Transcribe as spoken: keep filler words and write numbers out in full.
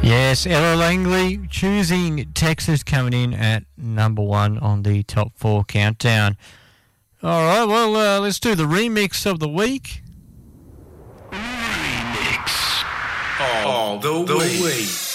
Yes, Ella Langley choosing Texas, coming in at number one on the top four countdown. All right, well, uh, let's do the remix of the week. Remix of the, the week. week.